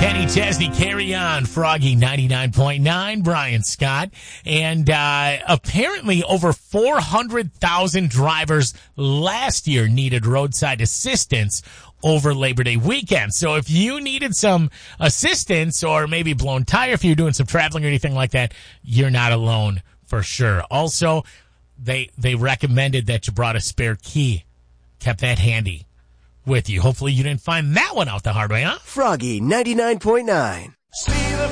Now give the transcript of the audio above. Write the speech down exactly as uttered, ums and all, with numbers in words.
Kenny Chesney, Carry On, Froggy ninety-nine point nine, Brian Scott. And uh apparently over four hundred thousand drivers last year needed roadside assistance over Labor Day weekend. So if you needed some assistance or maybe blown tire, if you're doing some traveling or anything like that, you're not alone for sure. Also, they they recommended that you brought a spare key, kept that handy with you. Hopefully you didn't find that one out the hard way, huh? Froggy ninety-nine point nine. See the